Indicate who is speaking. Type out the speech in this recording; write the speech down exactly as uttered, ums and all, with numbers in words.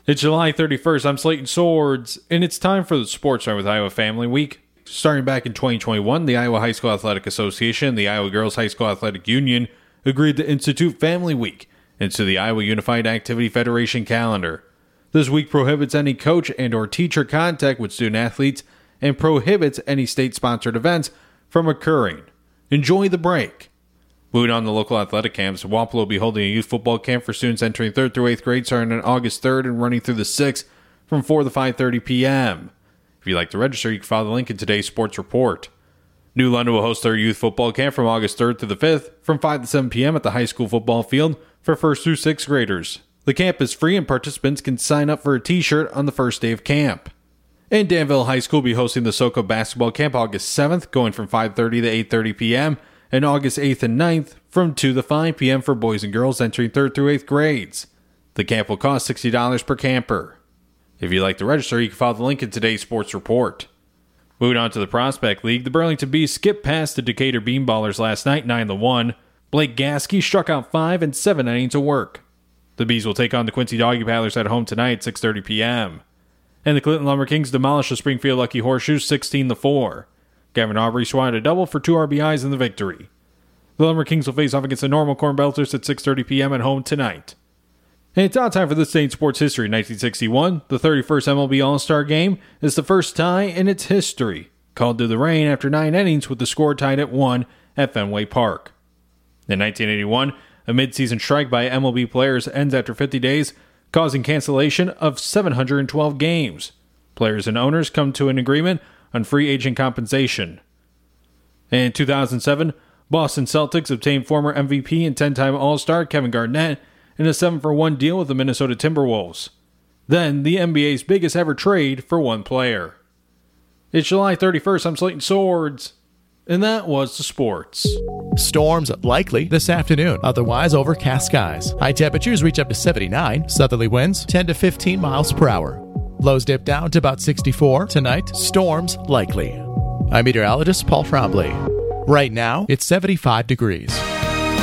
Speaker 1: It's July thirty-first. I'm Slayton Swords, and it's time for the Sports Night with Iowa Family Week. Starting back in twenty twenty-one, the Iowa High School Athletic Association and the Iowa Girls High School Athletic Union agreed to institute Family Week into the Iowa Unified Activity Federation calendar. This week prohibits any coach and or teacher contact with student athletes and prohibits any state-sponsored events from occurring. Enjoy the break. Moving on to local athletic camps, Wapello will be holding a youth football camp for students entering third through eighth grade starting on August third and running through the sixth from four to five thirty p.m. If you'd like to register, you can follow the link in today's sports report. New London will host their youth football camp from August third through the fifth from five to seven p.m. at the high school football field for first through sixth graders. The camp is free and participants can sign up for a t-shirt on the first day of camp. And Danville High School will be hosting the SoCo basketball camp August seventh, going from five thirty to eight thirty p.m., and August eighth and ninth from two to five p.m. for boys and girls entering third through eighth grades. The camp will cost sixty dollars per camper. If you'd like to register, you can follow the link in today's sports report. Moving on to the Prospect League, the Burlington Bees skipped past the Decatur Beanballers last night nine to one. Blake Gasky struck out five and seven innings of work. The Bees will take on the Quincy Doggy Paddlers at home tonight at six thirty p.m. And the Clinton Lumber Kings demolished the Springfield Lucky Horseshoes sixteen to four. Gavin Aubrey swatted a double for two R B Is in the victory. The Lumber Kings will face off against the Normal Corn Belters at six thirty p.m. at home tonight. And it's now time for this day in sports history. In nineteen sixty-one, the thirty-first M L B All-Star Game is the first tie in its history, called to the rain after nine innings with the score tied at one at Fenway Park. In nineteen eighty-one, a midseason strike by M L B players ends after fifty days, causing cancellation of seven hundred twelve games. Players and owners come to an agreement on free agent compensation. In two thousand seven, Boston Celtics obtained former M V P and ten-time All-Star Kevin Garnett in a seven for one deal with the Minnesota Timberwolves. Then, the N B A's biggest ever trade for one player. It's July thirty-first, I'm Slayton Swords, and that was the sports.
Speaker 2: Storms likely this afternoon, otherwise overcast skies. High temperatures reach up to seventy-nine, southerly winds ten to fifteen miles per hour. Lows dip down to about sixty-four. Tonight, storms likely. I'm meteorologist Paul Trombley. Right now, it's seventy-five degrees.